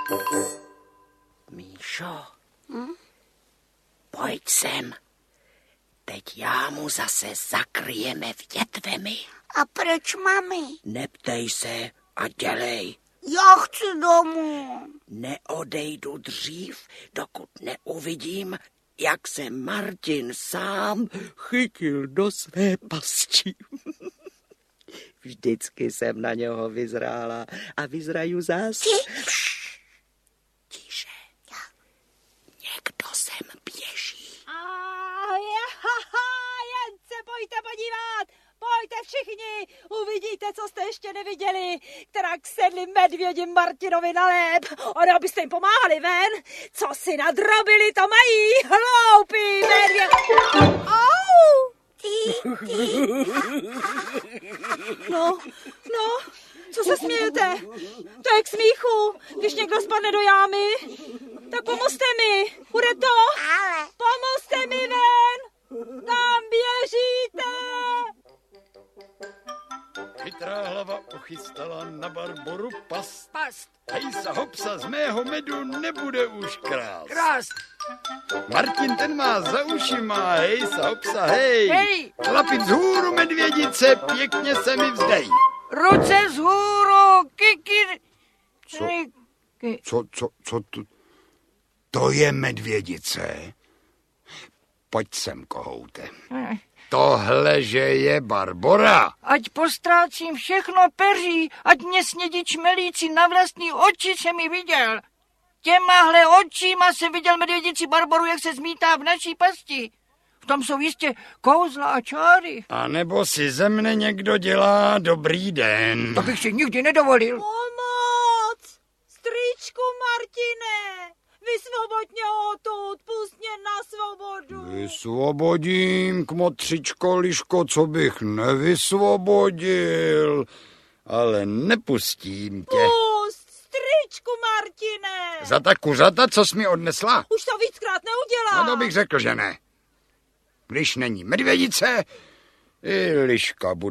Míšo, pojď sem. Teď já mu zase zakryjeme větvemi. A proč, mami? Neptej se a dělej. Já chci domů. Neodejdu dřív, dokud neuvidím, jak se Martin sám chytil do své pasti. Vždycky jsem na něho vyzrála a vyzraju zás. Tiše. Někdo sem běží. Jen se pojďte podívat. Pojďte všichni, uvidíte, co jste ještě neviděli, kterak sedli medvědi Martinovi na lép. Ono, abyste jim pomáhali ven, co si nadrobili, to mají, hloupí medvěd. Au! No, co se smějete? To je k smíchu, když někdo spadne do jámy. Tak pomozte mi, bude to? Ale. Pomozte mi ven, tam běžíte. Chytrá hlava uchystala na Barboru past. Hejsa hopsa, z mého medu nebude už krást. Martin ten má za ušima, hejsa hopsa, hej. Chlapi vzhůru, medvědice, pěkně se mi vzdej. Ruce vzhůru, kikir. Co to? To je medvědice. Pojď sem, kohoute. Tohle, že je Barbora. Ať postrácím všechno peří, ať mě snědič melící na vlastní oči se mi viděl. Těmahle očima jsem viděl medvědici Barboru, jak se zmítá v naší pasti. V tom jsou jistě kouzla a čáry. A nebo si ze mne někdo dělá dobrý den. To bych si nikdy nedovolil. Pomoc! Strýčku Martine! Vysvoboď mě odtud, pust mě na svobodu. Vysvobodím, kmotřičko, liško, co bych nevysvobodil. Ale nepustím tě. Pust, strýčku Martine! Za ta kuřata, co jsi mi odnesla? Už to víckrát neudělám. No to bych řekl, že ne. Když není medvědice, i liška bude.